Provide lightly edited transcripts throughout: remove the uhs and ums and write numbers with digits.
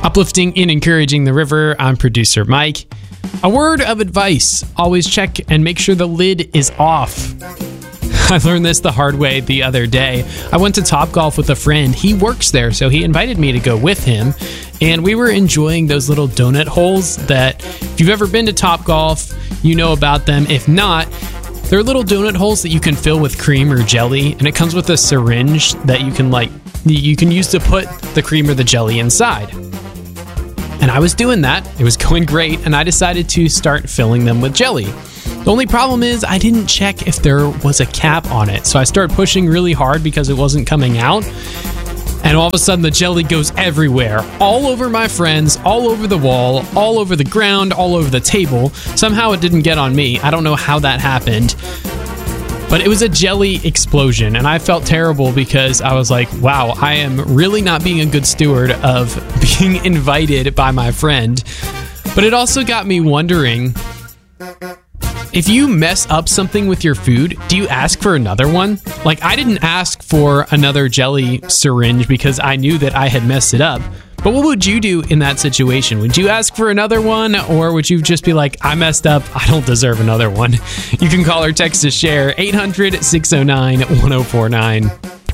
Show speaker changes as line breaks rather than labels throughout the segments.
Uplifting and encouraging the river, I'm producer Mike. A word of advice, always check and make sure the lid is off. I learned this the hard way the other day. I went to Topgolf with a friend. He works there, so he invited me to go with him. And we were enjoying those little donut holes that, if you've ever been to Topgolf, you know about them. If not, they're little donut holes that you can fill with cream or jelly, and it comes with a syringe that you can use to put the cream or the jelly inside. And I was doing that. It was going great, and I decided to start filling them with jelly. The only problem is I didn't check if there was a cap on it. So I started pushing really hard because it wasn't coming out. And all of a sudden the jelly goes everywhere. All over my friends, all over the wall, all over the ground, all over the table. Somehow it didn't get on me. I don't know how that happened. But it was a jelly explosion. And I felt terrible because I was like, wow, I am really not being a good steward of being invited by my friend. But it also got me wondering, if you mess up something with your food, do you ask for another one? Like, I didn't ask for another jelly syringe because I knew that I had messed it up. But what would you do in that situation? Would you ask for another one, or would you just be like, I messed up, I don't deserve another one? You can call or text to share 800-609-1049.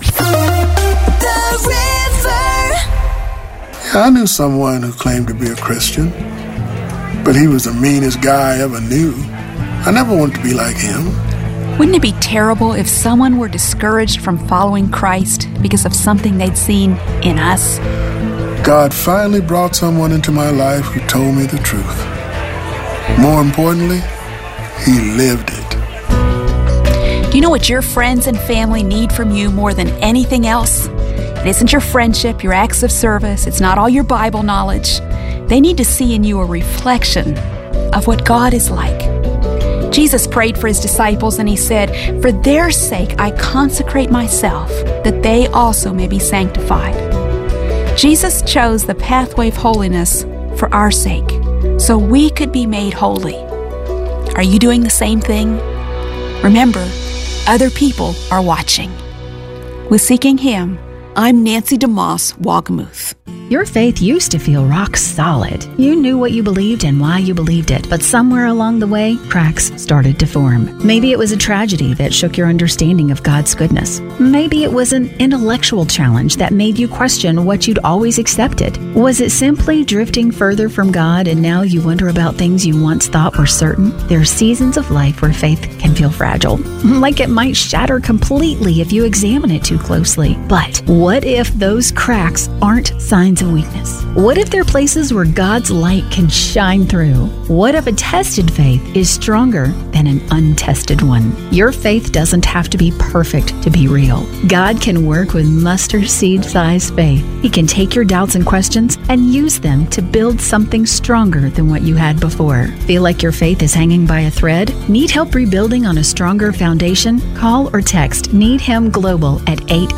I knew someone who claimed to be a Christian, but he was the meanest guy I ever knew. I never wanted to be like him.
Wouldn't it be terrible if someone were discouraged from following Christ because of something they'd seen in us?
God finally brought someone into my life who told me the truth. More importantly, he lived it.
Do you know what your friends and family need from you more than anything else? It isn't your friendship, your acts of service. It's not all your Bible knowledge. They need to see in you a reflection of what God is like. Jesus prayed for his disciples and he said, "For their sake I consecrate myself, that they also may be sanctified." Jesus chose the pathway of holiness for our sake, so we could be made holy. Are you doing the same thing? Remember, other people are watching. With Seeking Him, I'm Nancy DeMoss Wagamuth.
Your faith used to feel rock solid. You knew what you believed and why you believed it, but somewhere along the way, cracks started to form. Maybe it was a tragedy that shook your understanding of God's goodness. Maybe it was an intellectual challenge that made you question what you'd always accepted. Was it simply drifting further from God and now you wonder about things you once thought were certain? There are seasons of life where faith can feel fragile, like it might shatter completely if you examine it too closely. But what if those cracks aren't signs of weakness? What if they're places where God's light can shine through? What if a tested faith is stronger than an untested one? Your faith doesn't have to be perfect to be real. God can work with mustard seed-sized faith. He can take your doubts and questions and use them to build something stronger than what you had before. Feel like your faith is hanging by a thread? Need help rebuilding on a stronger foundation? Call or text Need Him Global at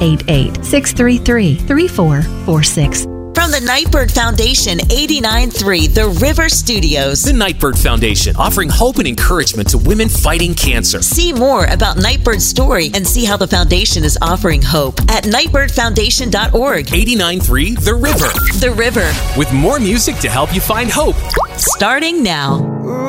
888-633-3446.
From the Nightbird Foundation, 89.3 The River Studios.
The Nightbird Foundation, offering hope and encouragement to women fighting cancer.
See more about Nightbird's story and see how the foundation is offering hope at nightbirdfoundation.org.
89.3 The River.
The River.
With more music to help you find hope.
Starting now.